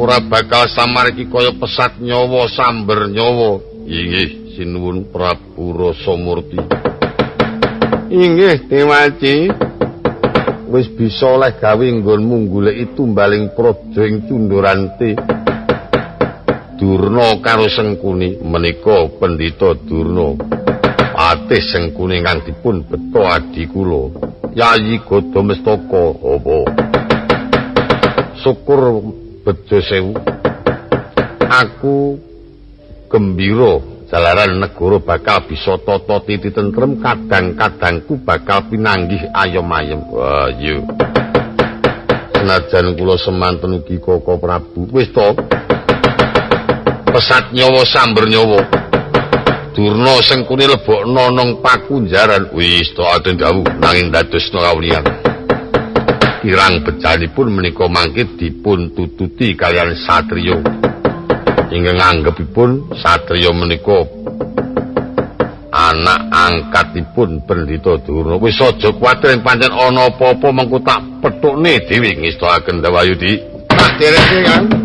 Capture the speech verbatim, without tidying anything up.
ora bakal samargi kaya pesat nyawa samber nyawa. Inggih sinuwun Prabu Rasamurti. Inggih Dewaci. Wis bisa oleh gawe nggonmu goleki tumbaling praja ing Cundurante. Durna karo Sengkuni menika Pendhita Durna. Patih Sengkuni ingkang dipun beto adi kula. Yayi Gadamestaka apa? Syukur bejo sewu. Aku gembira jalaran negara bakal bisa tata titi tentrem, kadang-kadangku bakal pinanggih ayem-ayem. Wah, yo. Senajan kula semanten ugi Kaka Prabu. Wis to. Pesat nyawa samber nyawa. Durna Sengkuni lebokno nang pakunjaran. Wis to aden dawuh nanging dadosna kawulian. Kirang bejanipun menika mangke dipun tututi kalian satriya. Ingkang anggepipun satriya menika anak angkatipun Pendhita Durna. Wis aja kuwatir pancen ana apa-apa mengko tak pethukne dhewe ngestakaken Dawayudi. Tak dereke kan.